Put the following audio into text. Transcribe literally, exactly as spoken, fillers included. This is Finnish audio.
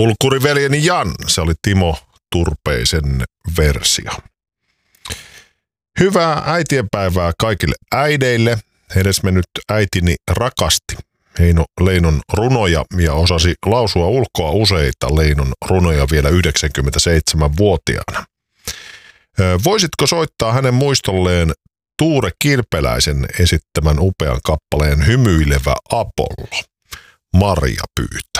Tulkkuriveljeni Jan, se oli Timo Turpeisen versio. Hyvää äitienpäivää kaikille äideille. Edesmennyt äitini rakasti Heino Leinon runoja ja osasi lausua ulkoa useita Leinon runoja vielä yhdeksänkymmentäseitsemänvuotiaana. Voisitko soittaa hänen muistolleen Tuure Kilpeläisen esittämän upean kappaleen Hymyilevä Apollo? Maria pyytää.